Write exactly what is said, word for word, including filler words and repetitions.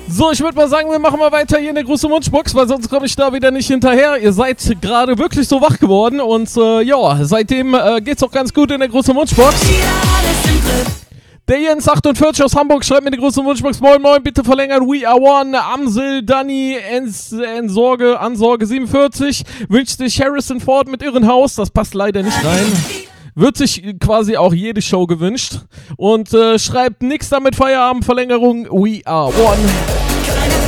So, ich würde mal sagen, wir machen mal weiter hier in der großen Wunschbox, weil sonst komme ich da wieder nicht hinterher. Ihr seid gerade wirklich so wach geworden und äh, ja, seitdem äh, geht's auch ganz gut in der großen Wunschbox. Der Jens achtundvierzig aus Hamburg schreibt mir die große Wunschbox. Moin, moin, bitte verlängern. We are one. Amsel, Danny, Ens, Ensorge, Ansorge siebenundvierzig. Wünscht sich Harrison Ford mit Irrenhaus. Das passt leider nicht rein. Wird sich quasi auch jede Show gewünscht. Und äh, schreibt nix damit Feierabend, Verlängerung. We are one.